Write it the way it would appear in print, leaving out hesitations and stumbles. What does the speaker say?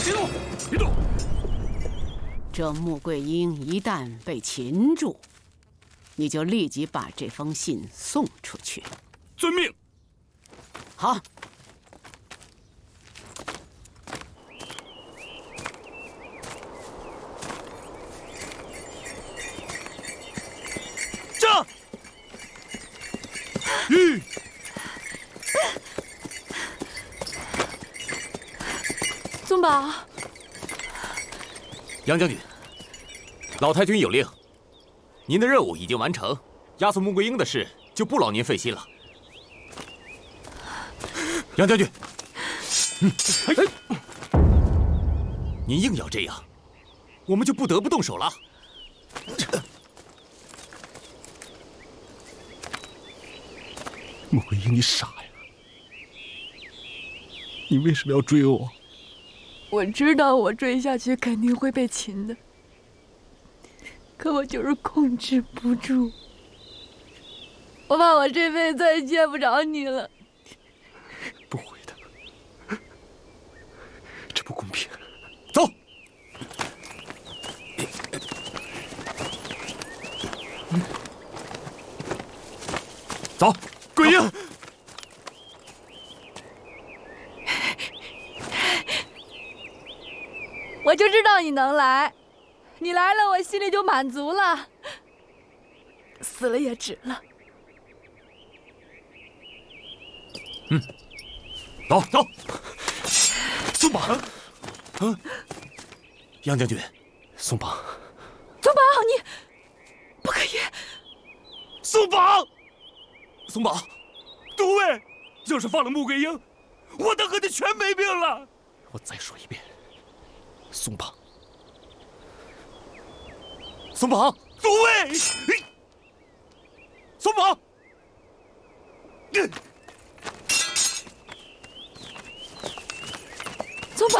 别动，别动！ 这穆桂英一旦被擒住，你就立即把这封信送出去。 遵命。 好。 这。 宗宝， 杨将军，老太君有令，您的任务已经完成，押送穆桂英的事就不劳您费心了。杨将军，您硬要这样，我们就不得不动手了。 穆桂英，你傻呀！你为什么要追我？ 我知道我追下去肯定会被擒的，可我就是控制不住。我怕我这辈子再也见不着你了。 不会的，这不公平。 走。走。 桂英， 我就知道你能来，你来了我心里就满足了，死了也值了。 走走。松绑。杨将军， 松绑。 宗宝，你不可以。 松绑。松绑，都尉，要是放了穆桂英，我的和你全没命了。我再说一遍，松绑，松绑，都尉，松绑。